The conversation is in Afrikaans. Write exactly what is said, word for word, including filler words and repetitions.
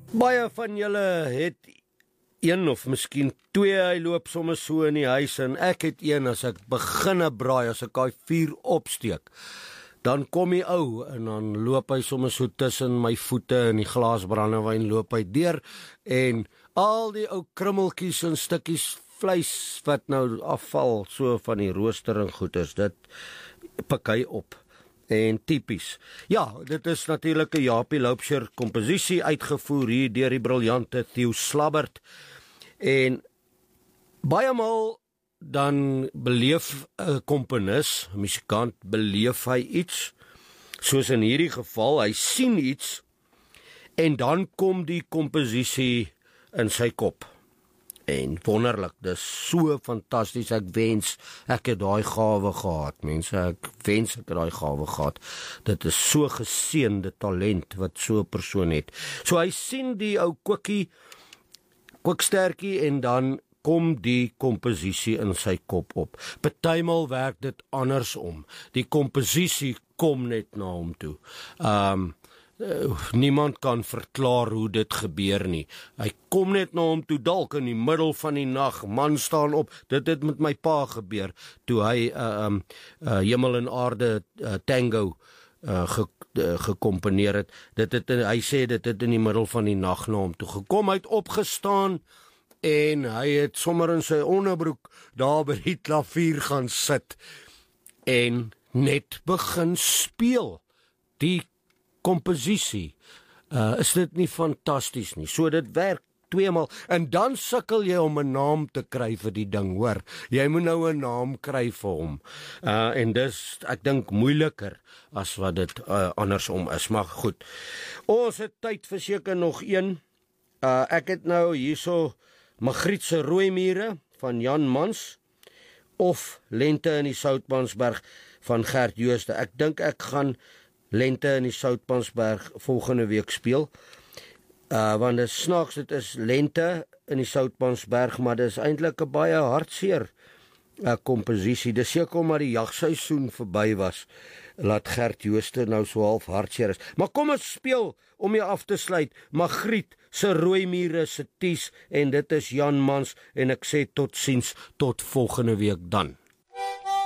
Baie van julle het een of miskien twee, hy loop sommer so in die huis en ek het een as ek beginne braai, as ek daai vuur opsteek. Dan kom hy ou en dan loop hy sommer so tussen my voete in die glas brandewyn loop hy deur en al die ou krummeltjies en stukkies vleis wat nou afval so van die rooster en goeders, dit pik hy op. En typies. Ja, dit is natuurlik 'n Japie Loubser komposisie uitgevoer hier deur die briljante Theo Slabbert. En baie maal dan beleef 'n komponis, 'n musikant beleef hy iets, soos in hierdie geval, hy sien iets en dan kom die komposisie in sy kop. En wonderlik, dis so fantasties, ek wens ek het daai gawe gehad, mense, ek wens ek het daai gawe gehad, dit is so geseënde talent wat so 'n persoon het. So hy sien die ou koekie, koekstertjie en dan kom die komposisie in sy kop op. Partymal werk dit andersom, die komposisie kom net na hom toe. Um, Uh, niemand kan verklaar hoe dit gebeur nie. Hy kom net na hom toe dalk in die middel van die nag, man staan op. Dit het met my pa gebeur toe hy uh, um, uh, Hemel en Aarde uh, tango uh, ge, uh, gekomponeer het. Dit het hy sê dit het in die middel van die nag na hom toe gekom. Hy het opgestaan en hy het sommer in sy onderbroek daar by die klavier gaan sit en net begin speel. Die komposisie, uh, is dit nie fantasties nie, so dit werk tweemaal, en dan sukkel jy om 'n naam te kry vir die ding, hoor, jy moet nou 'n naam kry vir hom, uh, en dis, ek dink, moeiliker as wat dit uh, andersom is, maar goed, ons het tyd vir seker nog een, uh, ek het nou hierso Magrietse Rooimure van Jan Mans, of Lente in die Soutpansberg van Gert Jooste. Ek dink ek gaan Lente in die Soutpansberg volgende week speel, uh, want dit snaaks, dit is Lente in die Soutpansberg, maar dit is eintlik 'n baie hartseer uh, komposisie, dis seker omdat die jagseisoen verby was, laat Gert Jooste nou so half hartseer is, maar kom ons speel, om jy af te sluit, Magriet se Rooimure se Ties, en dit is Jan Mans, en ek sê tot ziens, tot volgende week dan.